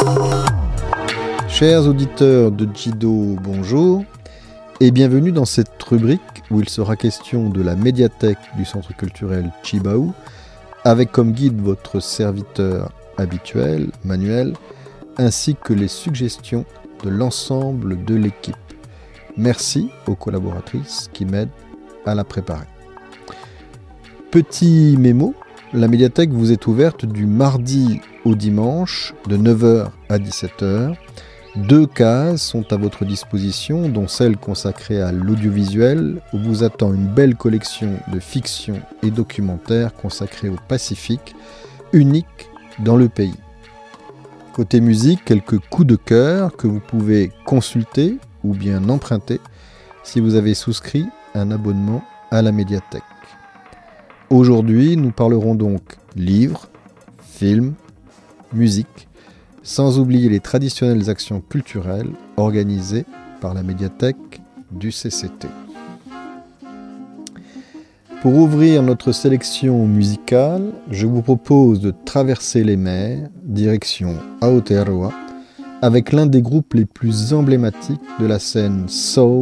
Chers auditeurs de Jido, bonjour et bienvenue dans cette rubrique où il sera question de la médiathèque du Centre culturel Chibaou avec comme guide votre serviteur habituel, Manuel, ainsi que les suggestions de l'ensemble de l'équipe. Merci aux collaboratrices qui m'aident à la préparer. Petit mémo, la médiathèque vous est ouverte du mardi au dimanche de 9h à 17h. 2 cases sont à votre disposition, dont celle consacrée à l'audiovisuel, où vous attend une belle collection de fiction et documentaires consacrés au Pacifique, unique dans le pays. Côté musique, quelques coups de cœur que vous pouvez consulter ou bien emprunter si vous avez souscrit un abonnement à la médiathèque. Aujourd'hui, nous parlerons donc livres, films, musique, sans oublier les traditionnelles actions culturelles organisées par la médiathèque du CCT. Pour ouvrir notre sélection musicale, je vous propose de traverser les mers, direction Aotearoa, avec l'un des groupes les plus emblématiques de la scène soul